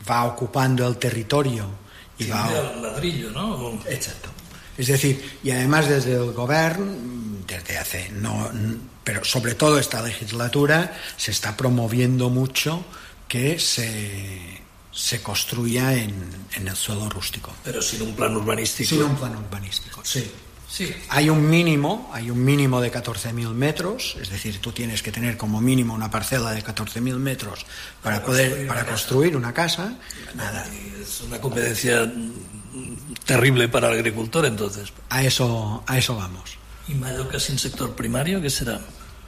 va ocupando el territorio y sí, el ladrillo, ¿no? Exacto. Es decir, y además desde el gobierno, desde hace, pero sobre todo esta legislatura, se está promoviendo mucho que se construya en el suelo rústico. Pero sin un plan urbanístico. Sin un plan urbanístico, sí. Sí. Hay un mínimo de 14.000 metros, es decir, tú tienes que tener como mínimo una parcela de 14.000 metros para construir una casa. Nada. Es una competencia terrible para el agricultor, entonces. A eso vamos. ¿Y Mallorca sin sector primario, qué será?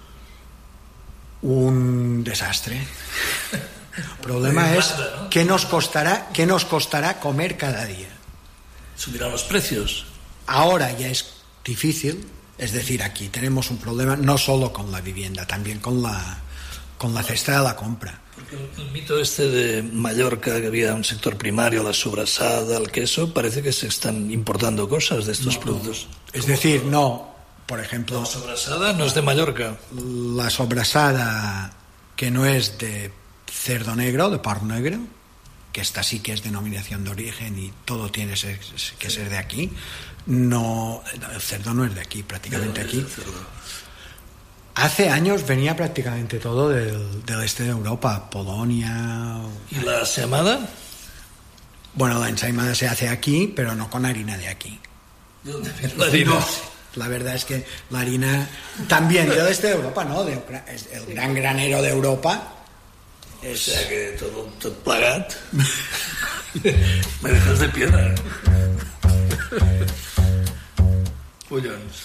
Un desastre. El problema es, ¿no? ¿Qué nos costará comer cada día? ¿Subirán los precios? Ahora ya es difícil, es decir, aquí tenemos un problema no solo con la vivienda, también con la cesta de la compra. Porque el mito este de Mallorca, que había un sector primario, la sobrasada, el queso, parece que se están importando cosas de estos productos. Es decir, no, por ejemplo... La sobrasada no es de Mallorca. La sobrasada que no es de cerdo negro, de porc negro, que esta sí que es denominación de origen y todo tiene que ser de aquí. No, el cerdo no es de aquí, prácticamente aquí. Hace años venía prácticamente todo del este de Europa, Polonia. ¿Y la ensaimada? Bueno, la ensaimada se hace aquí, pero no con harina de aquí. ¿De dónde viene la harina? La verdad es que la harina también del este de Europa, ¿no? Es el gran granero de Europa. O sea que todo plagat. Me dejas de piedra. Collons.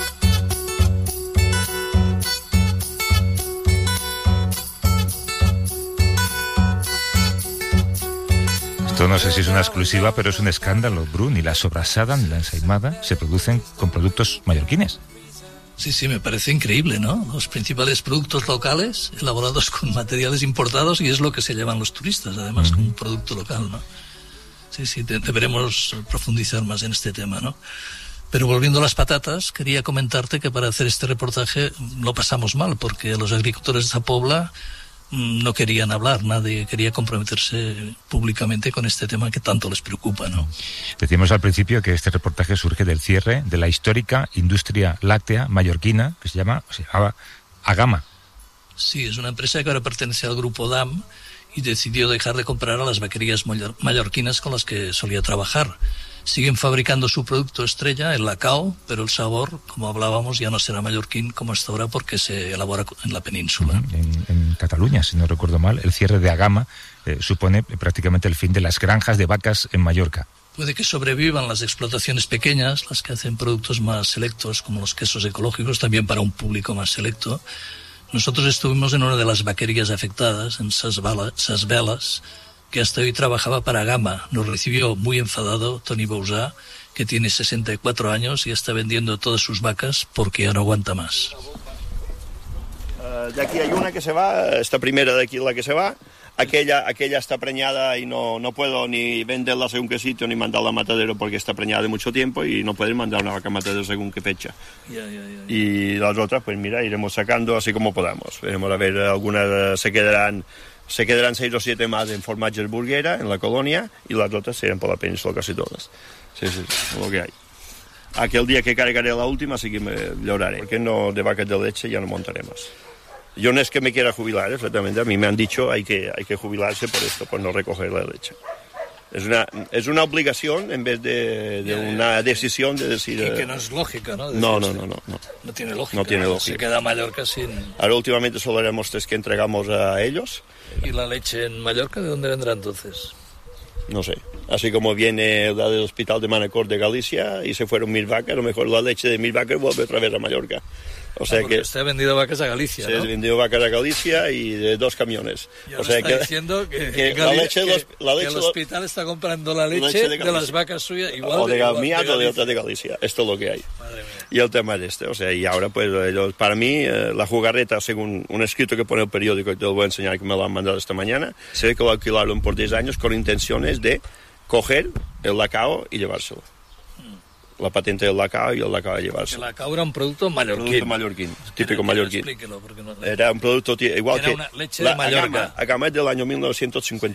Esto no sé si es una exclusiva, pero es un escándalo. Bru, ni la sobrasada ni la ensaimada se producen con productos mallorquines. Sí, me parece increíble, ¿no? Los principales productos locales elaborados con materiales importados, y es lo que se llevan los turistas, además, como un producto local, ¿no? Sí, deberemos profundizar más en este tema, ¿no? Pero volviendo a las patatas, quería comentarte que para hacer este reportaje lo pasamos mal, porque los agricultores de esa pobla no querían hablar, nadie quería comprometerse públicamente con este tema que tanto les preocupa, ¿no? Decíamos al principio que este reportaje surge del cierre de la histórica industria láctea mallorquina que se llamaba Agama. Sí, es una empresa que ahora pertenece al grupo DAM y decidió dejar de comprar a las vaquerías mallorquinas con las que solía trabajar. Siguen fabricando su producto estrella, el lacao, pero el sabor, como hablábamos, ya no será mallorquín como hasta ahora porque se elabora en la península. En Cataluña, si no recuerdo mal, el cierre de Agama supone prácticamente el fin de las granjas de vacas en Mallorca. Puede que sobrevivan las explotaciones pequeñas, las que hacen productos más selectos, como los quesos ecológicos, también para un público más selecto. Nosotros estuvimos en una de las vaquerías afectadas, en Ses Velas, que hasta hoy trabajaba para Agama. Nos recibió muy enfadado Toni Bousà, que tiene 64 años y está vendiendo todas sus vacas porque ya no aguanta más. De aquí hay una que se va, esta primera de aquí la que se va, aquella está preñada y no puedo ni venderla según qué sitio ni mandarla a matadero porque está preñada de mucho tiempo y no pueden mandar una vaca a matadero según qué fecha. Y las otras, pues mira, iremos sacando así como podamos. Veremos a ver, algunas se quedarán 6 o 7 más en formatges Burguera, en la colonia, y las otras serán por la península casi todas. Sí, lo que hay. Aquel día que cargaré la última sí que me lloraré, porque no de vacas de leche ya no montaré más. Yo no es que me quiera jubilar, exactamente, a mí me han dicho hay que jubilarse por esto, por no recoger la leche. Es una obligación en vez de una decisión de decir... Y que no es lógica, ¿no? No. No tiene lógica. No tiene lógica. Se queda Mallorca sin... Ahora últimamente solo haremos 3 que entregamos a ellos. ¿Y la leche en Mallorca de dónde vendrá entonces? No sé. Así como viene la del hospital de Manacor de Galicia y se fueron 1000 vacas, a lo mejor la leche de 1000 vacas vuelve otra vez a Mallorca. O sea que usted ha vendido vacas a Galicia, ¿no? Se ha vendido vacas a Galicia y de 2 camiones. Y ahora o sea está que, diciendo que el hospital está comprando la leche de las vacas suyas igual o de mía o de otras de Galicia. Esto es lo que hay. Madre mía. Y el tema es este. O sea, y ahora pues para mí la jugarreta, según un escrito que pone el periódico, y te lo voy a enseñar que me lo han mandado esta mañana, se ve que lo alquilaron por 10 años con intenciones de coger el lacao y llevárselo. La patente del lacao y el lacao a llevarse. El lacao era un producto mallorquín. Típico mallorquín. No... Era un producto igual era que... una leche de Mallorca. Agama es del año